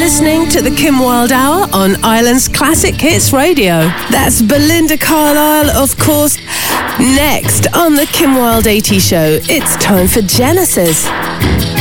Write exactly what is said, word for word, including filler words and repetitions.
listening to the Kim Wilde Hour on Ireland's Classic Hits Radio. That's Belinda Carlisle, of course. Next on the Kim Wilde eighty Show, it's time for Genesis.